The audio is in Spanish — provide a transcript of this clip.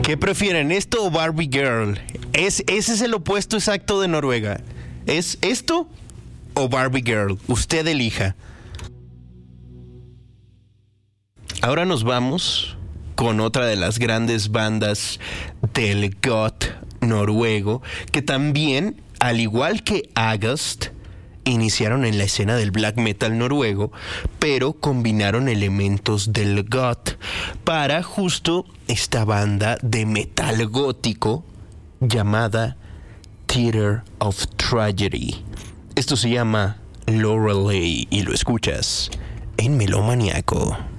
¿Qué prefieren, esto o Barbie Girl? Ese es el opuesto exacto de Noruega. ¿Es esto o Barbie Girl? Usted elija. Ahora nos vamos con otra de las grandes bandas del goth noruego, que también, al igual que August, iniciaron en la escena del black metal noruego, pero combinaron elementos del goth para justo esta banda de metal gótico llamada Theater of Tragedy. Esto se llama Lorelei y lo escuchas en Melómaniaco.